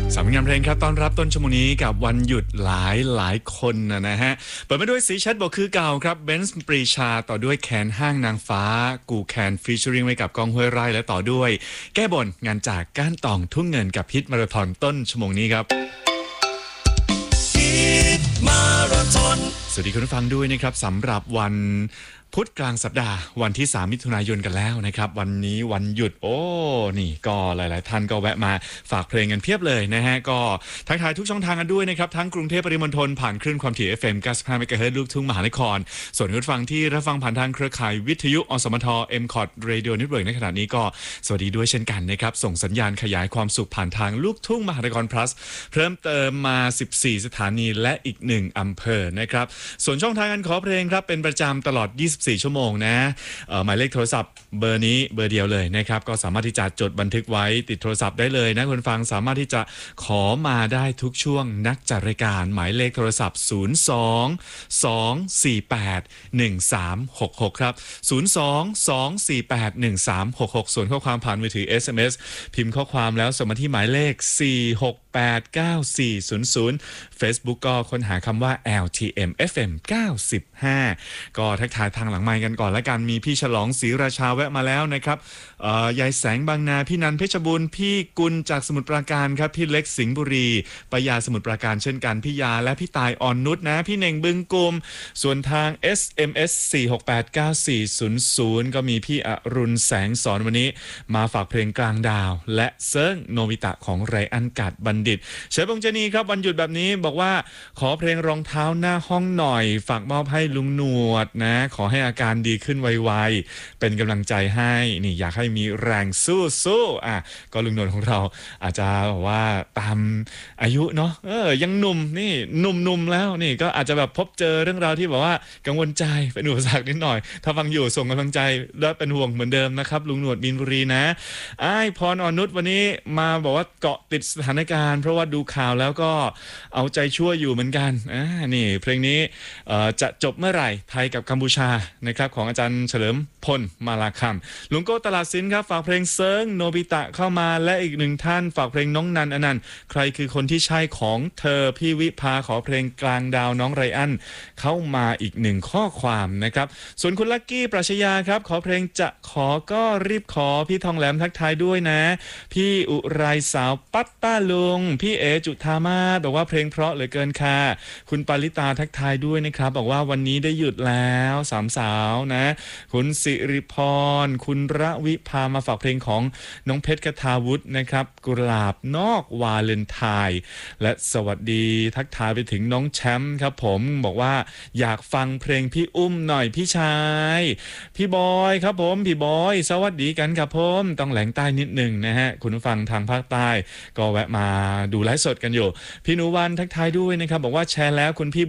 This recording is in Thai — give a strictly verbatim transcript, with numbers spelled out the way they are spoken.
สามงานเพลงครับต้อนรับต้นชั่วโมงนี้กับวันหยุดหลายหลายคนนะนะฮะเปิดมาด้วยสีชัดบอกคือเก่าครับเบนซ์ปรีชาต่อด้วยแคนห้างนางฟ้ากูแคนฟีเจอริงไว้กับกองห้วยไร่และต่อด้วยแก้บนงานจากก้านตองทุ่งเงินกับฮิตมาราธอนต้นชั่วโมงนี้ครับฮิตมาราธอนสวัสดีคุณผู้ฟังด้วยนะครับสำหรับวันพุธกลางสัปดาห์วันที่สามมิถุนายนกันแล้วนะครับวันนี้วันหยุดโอ้นี่ก็หลายๆท่านก็แวะมาฝากเพลงกันเพียบเลยนะฮะก็ทักทายทุกช่องทางกันด้วยนะครับทั้งกรุงเทพปริมณฑลผ่านคลื่นความถี่ เอฟ เอ็ม เก้าสิบห้า เมกะเฮิรตซ์ลูกทุ่งมหานครส่วนคุณผู้ฟังที่รับฟังผ่านทางเครือข่ายวิทยุอสมท เอ็ม คอท Radio Network ในขณะนี้ก็สวัสดีด้วยเช่นกันนะครับส่งสัญญาณขยายความสุขผ่านทางลูกทุ่งมหานคร plus เพิ่มเติมมาสิบสี่สถานีและอีกหนึ่งอำเภอนะครับส่วนช่องทางการขอเพลงครับเป็นประจำตลอดยี่สิบสี่ชั่วโมงนะหมายเลขโทรศัพท์เบอร์นี้เบอร์เดียวเลยนะครับก็สามารถที่จะจดบันทึกไว้ติดโทรศัพท์ได้เลยนะคุณฟังสามารถที่จะขอมาได้ทุกช่วงนักจัดรายการหมายเลขโทรศัพท์ศูนย์ สอง สอง สี่ แปด หนึ่ง สาม หก หกครับศูนย์ สอง สอง สี่ แปด หนึ่ง สาม หก หกส่วนข้อความผ่านมือถือ เอส เอ็ม เอส พิมพ์ข้อความแล้วส่งมาที่หมายเลขสี่ หก แปด เก้า สี่ ศูนย์ ศูนย์ Facebook ก็ค้นหาคำว่า แอล ที เอ็ม เอฟ เอ็ม เก้าสิบห้าก็ทักทายทางหลังไมค์กันก่อนแล้วกันมีพี่ฉลองศรีราชาแวะมาแล้วนะครับยายแสงบางนาพี่นันเพชรบูรณ์พี่กุลจากสมุทรปราการครับพี่เล็กสิงห์บุรีปยาสมุทรปราการเช่นกันพี่ยาและพี่ตายอ่อนนุชนะพี่เน่งบึงกุมส่วนทาง เอส เอ็ม เอส สี่ หก แปด เก้า สี่ ศูนย์ ศูนย์ก็มีพี่อรุณแสงสอนวันนี้มาฝากเพลงกลางดาวและเซิร์งโนบิตะของไรอันกาดบัณฑิตเชฟบงเจนีครับวันหยุดแบบนี้บอกว่าขอเพลงรองเท้าหน้าห้องหน่อยฝากมอบให้ลุงหนวดนะขอให้อาการดีขึ้นไวๆเป็นกำลังใจให้นี่อยากให้มีแรงสู้สู้อ่ะก็ลุงหนวดของเราอาจจะบอกว่าตามอายุเนาะเออยังหนุ่มนี่หนุ่มๆแล้วนี่ก็อาจจะแบบพบเจอเรื่องราวที่แบบว่ากังวลใจเป็นอุปสรรคนิดหน่อยถ้าฟังอยู่ส่งกำลังใจและเป็นห่วงเหมือนเดิมนะครับลุงหนวดบินบุรีนะอ้ายพรอ่อนนุชวันนี้มาบอกว่าเกาะติดสถานการณ์เพราะว่าดูข่าวแล้วก็เอาใจช่วยอยู่เหมือนกันอ่านี่เพลงนี้จะจบเมื่อไหร่ไทยกับกัมพูชานะครับของอาจารย์เฉลิมพลมาลาคำลุงโก้ตลาดสินครับฝากเพลงเซิร์งโนบิตะเข้ามาและอีกหนึ่งท่านฝากเพลงน้องนันอนันต์ใครคือคนที่ใช่ของเธอพี่วิภาขอเพลงกลางดาวน้องไรอันเข้ามาอีกหนึ่งข้อความนะครับส่วนคุณลักกี้ปรัชญาครับขอเพลงจะขอก็รีบขอพี่ทองแหลมทักทายด้วยนะพี่อุไรสาวปัตป้าลุงพี่เอจุธามาศบอกว่าเพลงเพราะเหลือเกินค่ะคุณปาริตาทักทายด้วยนะครับบอกว่าวันนี้ได้หยุดแล้วสามสาวนะคุณสิริพรคุณระวิภามาฝากเพลงของน้องเพชรคทาวุฒินะครับกุหลาบนอกวาเลนไทน์และสวัสดีทักทายไปถึงน้องแชมป์ครับผมบอกว่าอยากฟังเพลงพี่อุ้มหน่อยพี่ชายพี่บอยครับผมพี่บอยสวัสดีกันครับผมต้องแหลงใต้นิดหนึ่งนะฮะคุณผู้ฟังทางภาคใต้ก็แวะมาดูไลฟ์สดกันอยู่พี่นุวันทักทายด้วยนะครับบอกว่าแชร์แล้วคุณพี่